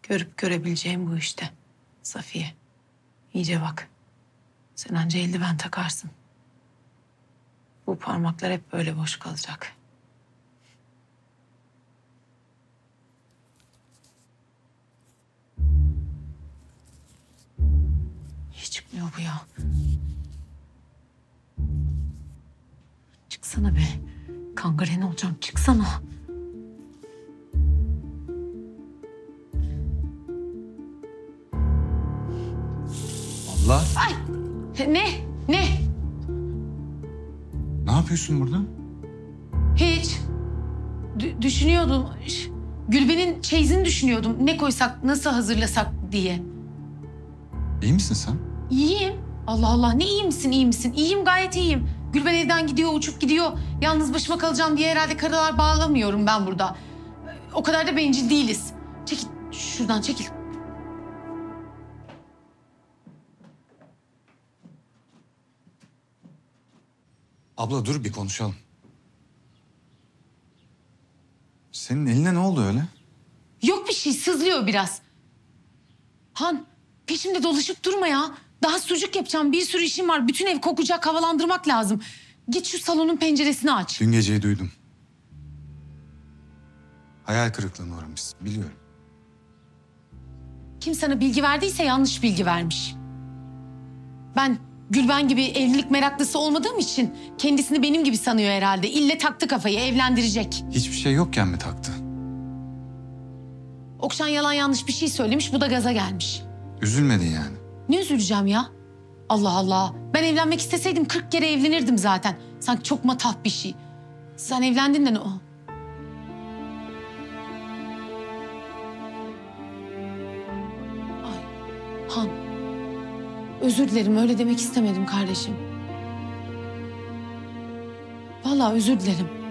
Görüp görebileceğim bu işte. Safiye, iyice bak. Sen anca eldiven takarsın. Bu parmaklar hep böyle boş kalacak. Hiç çıkmıyor bu ya. Çıksana be. Kangren olacağım. Çıksana. Abla. Ay! Ne? Ne? Ne yapıyorsun burada? Hiç. Düşünüyordum. Gülben'in çeyizini düşünüyordum. Ne koysak, nasıl hazırlasak diye. İyi misin sen? İyiyim. Allah Allah, ne iyi misin, iyi misin? İyiyim, gayet iyiyim. Gülben evden gidiyor, uçup gidiyor. Yalnız başıma kalacağım diye herhalde karalar bağlamıyorum ben burada. O kadar da bencil değiliz. Çekil, şuradan çekil. Abla dur bir konuşalım. Senin eline ne oldu öyle? Yok bir şey, sızlıyor biraz. Han, peşimde dolaşıp durma ya. Daha sucuk yapacağım, bir sürü işim var. Bütün ev kokacak, havalandırmak lazım. Git şu salonun penceresini aç. Dün geceyi duydum. Hayal kırıklığına uğramışsın biliyorum. Kim sana bilgi verdiyse yanlış bilgi vermiş. Ben Gülben gibi evlilik meraklısı olmadığım için kendisini benim gibi sanıyor herhalde. İlle taktı kafayı, evlendirecek. Hiçbir şey yokken mi taktı? Okşan yalan yanlış bir şey söylemiş, bu da gaza gelmiş. Üzülmedin yani. Ne üzüleceğim ya? Allah Allah. Ben evlenmek isteseydim 40 kere evlenirdim zaten. Sanki çok matah bir şey. Sen evlendin de ne o? Ay, Han. Özür dilerim, öyle demek istemedim kardeşim. Vallahi özür dilerim.